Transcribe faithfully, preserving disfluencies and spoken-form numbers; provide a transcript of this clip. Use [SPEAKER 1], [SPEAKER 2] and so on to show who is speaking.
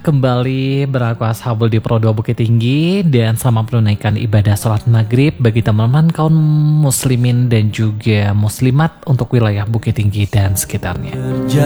[SPEAKER 1] kembali beraku ashabul di Pro dua Bukit Tinggi dan selamat menunaikan ibadah sholat maghrib bagi teman-teman kaum muslimin dan juga muslimat untuk wilayah Bukit Tinggi dan sekitarnya.